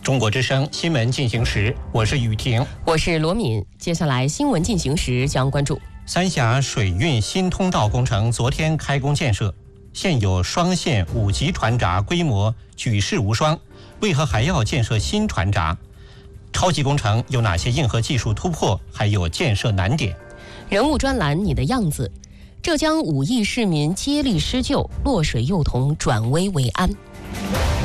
中国之声新闻进行时，我是雨婷， 我是罗敏。接下来新闻进行时将关注三峡水运新通道工程昨天开工建设，现有双线5级船闸规模举世无双，为何还要建设新船闸？超级工程有哪些硬核技术突破？还有建设难点？ 人物专栏你的样子。浙江5亿市民接力施救，落水幼童转危为安。